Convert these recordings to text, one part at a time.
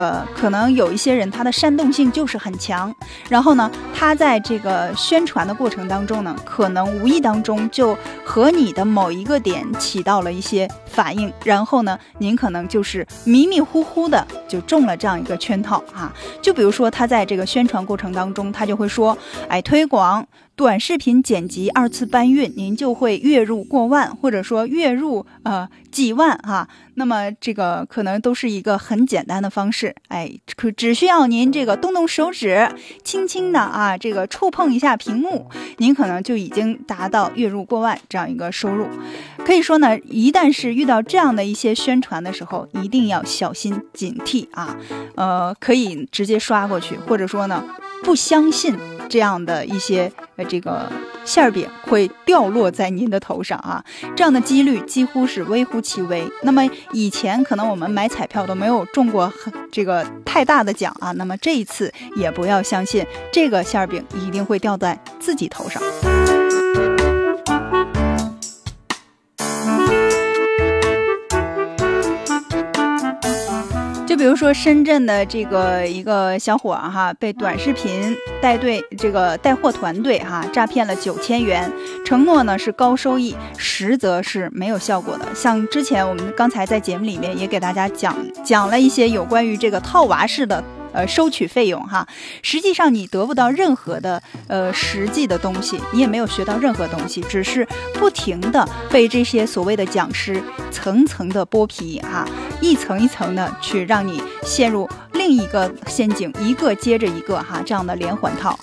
可能有一些人他的煽动性就是很强，然后呢他在这个宣传的过程当中呢，可能无意当中就和你的某一个点起到了一些反应，然后呢您可能就是迷迷糊糊的就中了这样一个圈套啊。就比如说他在这个宣传过程当中，他就会说，推广短视频剪辑2次搬运，您就会月入过万，或者说月入几万哈。那么这个可能都是一个很简单的方式，只需要您这个动动手指，轻轻的这个触碰一下屏幕，您可能就已经达到月入过万这样一个收入。可以说呢，一旦是遇到这样的一些宣传的时候，一定要小心警惕啊。可以直接刷过去，或者说呢，不相信这样的一些这个馅饼会掉落在您的头上啊，这样的几率几乎是微乎其微。那么以前可能我们买彩票都没有中过这个太大的奖啊，那么这一次也不要相信这个馅饼一定会掉在自己头上。就比如说深圳的这个一个小伙哈，被短视频带货团队诈骗了9000元，承诺呢是高收益，实则是没有效果的。像之前我们刚才在节目里面也给大家讲了一些有关于这个套娃式的收取费用哈，实际上你得不到任何的实际的东西，你也没有学到任何东西，只是不停的被这些所谓的讲师层层的剥皮一层一层的去让你陷入另一个陷阱，一个接着一个这样的连环套。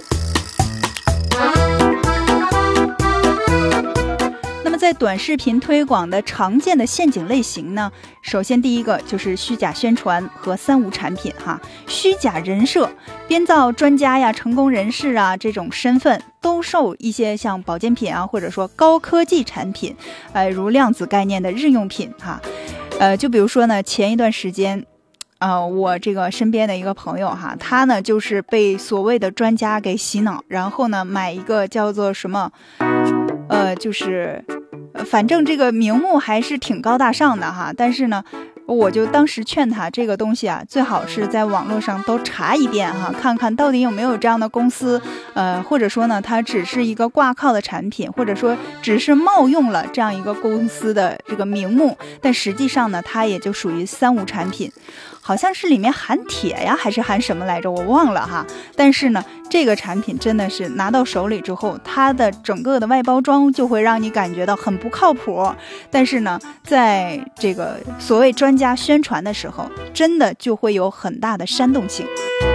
那么在短视频推广的常见的陷阱类型呢，首先第一个就是虚假宣传和三无产品虚假人设，编造专家呀、成功人士这种身份，兜售一些像保健品或者说高科技产品，如量子概念的日用品就比如说呢，前一段时间我这个身边的一个朋友他呢就是被所谓的专家给洗脑，然后呢买一个叫做什么就是反正这个名目还是挺高大上的但是呢我就当时劝他，这个东西最好是在网络上都查一遍看看到底有没有这样的公司，或者说呢它只是一个挂靠的产品，或者说只是冒用了这样一个公司的这个名目，但实际上呢它也就属于三无产品，好像是里面含铁呀还是含什么来着我忘了但是呢这个产品真的是拿到手里之后，它的整个的外包装就会让你感觉到很不靠谱，但是呢在这个所谓专家宣传的时候，真的就会有很大的煽动性。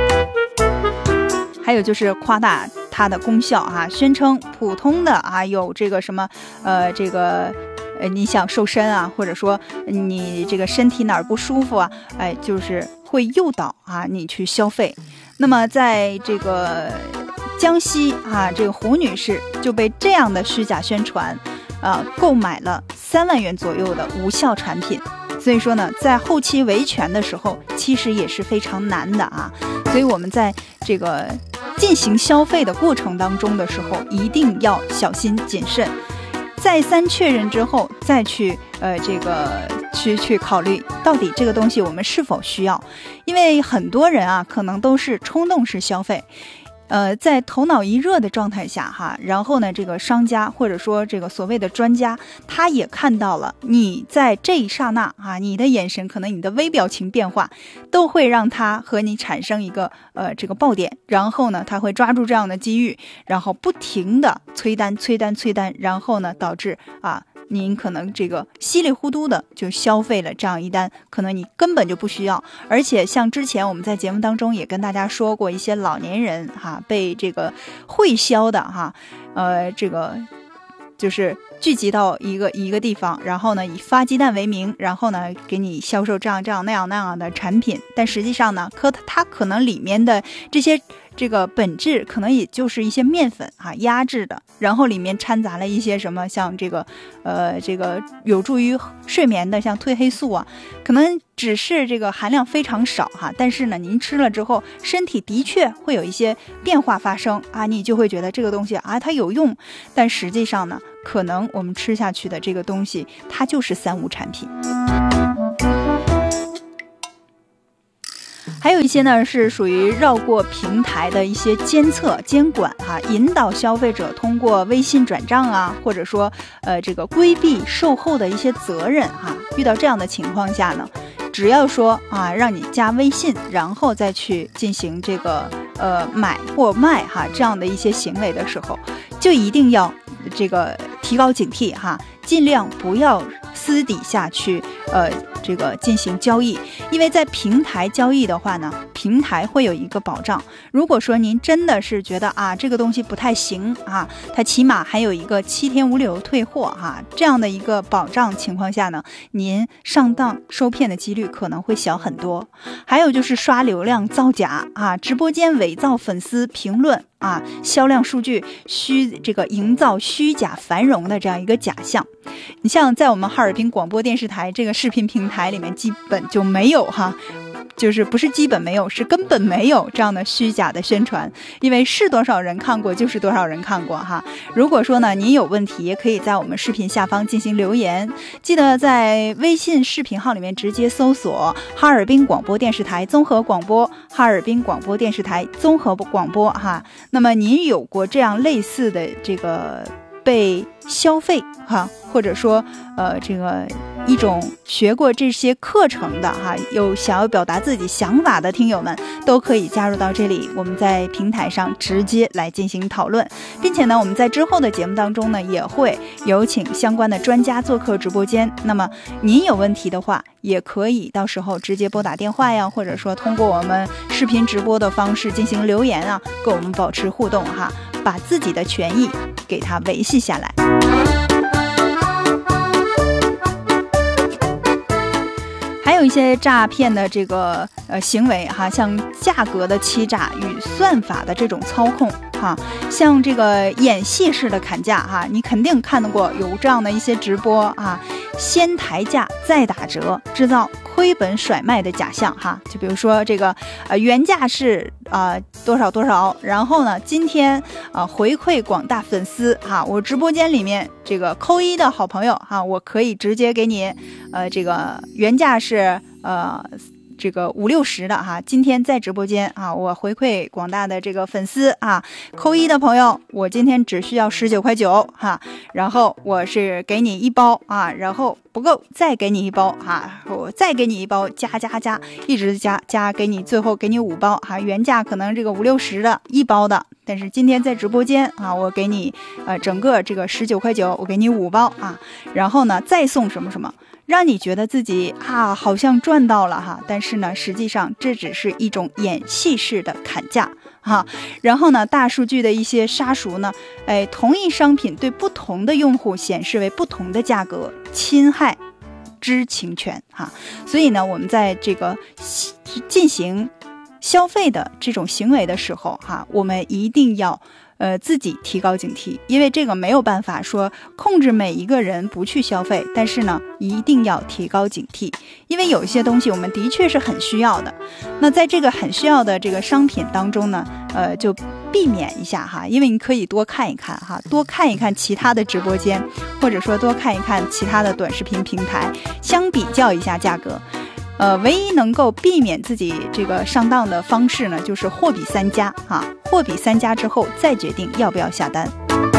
还有就是夸大它的功效宣称普通的有这个什么你想瘦身或者说你这个身体哪儿不舒服就是会诱导你去消费。那么在这个江西这个胡女士就被这样的虚假宣传购买了3万元左右的无效产品，所以说呢在后期维权的时候其实也是非常难的所以我们在这个进行消费的过程当中的时候一定要小心谨慎，再三确认之后再去去考虑到底这个东西我们是否需要。因为很多人可能都是冲动式消费，在头脑一热的状态下然后呢这个商家或者说这个所谓的专家他也看到了你在这一刹那你的眼神可能你的微表情变化都会让他和你产生一个这个爆点，然后呢他会抓住这样的机遇，然后不停的催单，然后呢导致您可能这个稀里糊涂的就消费了这样一单可能你根本就不需要。而且像之前我们在节目当中也跟大家说过，一些老年人被这个会销的这个就是聚集到一个地方，然后呢以发鸡蛋为名，然后呢给你销售这样那样的产品，但实际上呢它可能里面的这个本质可能也就是一些面粉压制的，然后里面掺杂了一些什么像这个有助于睡眠的像褪黑素可能只是这个含量非常少但是呢您吃了之后身体的确会有一些变化发生你就会觉得这个东西它有用，但实际上呢可能我们吃下去的这个东西它就是三无产品。 还有一些呢是属于绕过平台的一些监测监管引导消费者通过微信转账啊，或者说这个规避售后的一些责任遇到这样的情况下呢，只要说让你加微信，然后再去进行这个买或卖这样的一些行为的时候，就一定要这个提高警惕尽量不要私底下去这个进行交易。因为在平台交易的话呢，平台会有一个保障，如果说您真的是觉得这个东西不太行它起码还有一个7天无理由退货这样的一个保障情况下呢，您上当受骗的几率可能会小很多。还有就是刷流量造假直播间伪造粉丝评论销量数据这个营造虚假繁荣的这样一个假象。你像在我们哈尔滨广播电视台这个视频平台里面基本就没有就是不是基本没有，是根本没有这样的虚假的宣传，因为是多少人看过就是多少人看过如果说呢您有问题，也可以在我们视频下方进行留言，记得在微信视频号里面直接搜索哈尔滨广播电视台综合广播，哈尔滨广播电视台综合广播那么您有过这样类似的这个被消费或者说这个一种学过这些课程的有想要表达自己想法的听友们，都可以加入到这里，我们在平台上直接来进行讨论，并且呢我们在之后的节目当中呢也会有请相关的专家做客直播间。那么您有问题的话，也可以到时候直接拨打电话呀，或者说通过我们视频直播的方式进行留言跟我们保持互动把自己的权益给它维系下来。还有一些诈骗的这个行为像价格的欺诈与算法的这种操控像这个演戏式的砍价你肯定看到过有这样的一些直播先抬价再打折，制造亏本甩卖的假象就比如说这个原价是多少多少，然后呢今天回馈广大粉丝我直播间里面这个扣一的好朋友我可以直接给你这个原价是这个50-60的今天在直播间我回馈广大的这个粉丝扣一的朋友，我今天只需要19.9块然后我是给你一包然后不够再给你一包我再给你一包，加一直加给你，最后给你5包原价可能这个50-60的一包的，但是今天在直播间我给你整个这个19.9块，我给你5包然后呢再送什么什么，让你觉得自己好像赚到了但是呢实际上这只是一种演戏式的砍价然后呢大数据的一些杀熟呢同一商品对不同的用户显示为不同的价格，侵害知情权所以呢我们在这个进行消费的这种行为的时候我们一定要自己提高警惕，因为这个没有办法说控制每一个人不去消费，但是呢一定要提高警惕，因为有一些东西我们的确是很需要的，那在这个很需要的这个商品当中呢就避免一下因为你可以多看一看多看一看其他的直播间，或者说多看一看其他的短视频平台，相比较一下价格唯一能够避免自己这个上当的方式呢，就是货比三家货比三家之后再决定要不要下单。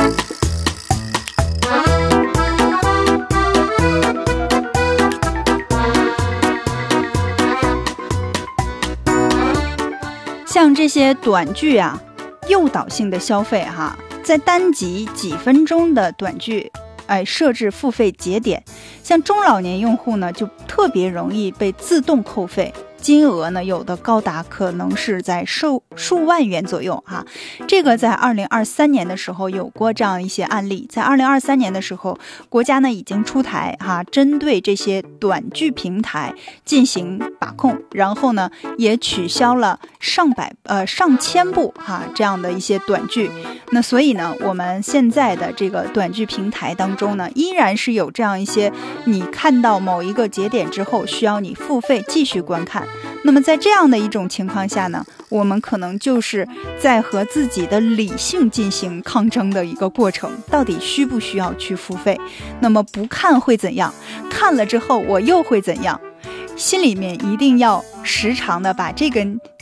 像这些短剧诱导性的消费在单集几分钟的短剧设置付费节点，像中老年用户呢就特别容易被自动扣费，金额呢有的高达可能是在数万元左右这个在2023年的时候有过这样一些案例，在2023年的时候国家呢已经出台针对这些短剧平台进行把控，然后呢也取消了上千部这样的一些短剧。那所以呢我们现在的这个短剧平台当中呢依然是有这样一些你看到某一个节点之后需要你付费继续观看，那么在这样的一种情况下呢，我们可能就是在和自己的理性进行抗争的一个过程，到底需不需要去付费，那么不看会怎样，看了之后我又会怎样。 心里面一定要时常的把这根